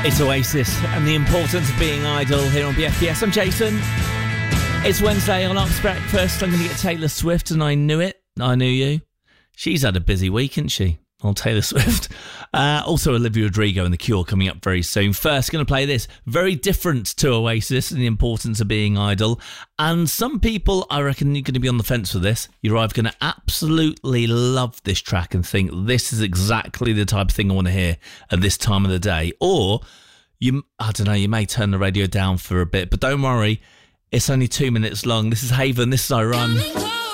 It's Oasis and the importance of being idle here on BFBS. I'm Jason. It's Wednesday on Ops Breakfast. I'm going to get Taylor Swift, and I knew it. I knew you. She's had a busy week, hasn't she? On Taylor Swift. Also, Olivia Rodrigo and The Cure coming up very soon. First, going to play this. Very different to Oasis and the importance of being idle. And some people, I reckon you're going to be on the fence with this. You're either going to absolutely love this track and think this is exactly the type of thing I want to hear at this time of the day. Or, you may turn the radio down for a bit. But don't worry, it's only 2 minutes long. This is Haven. This is I Run.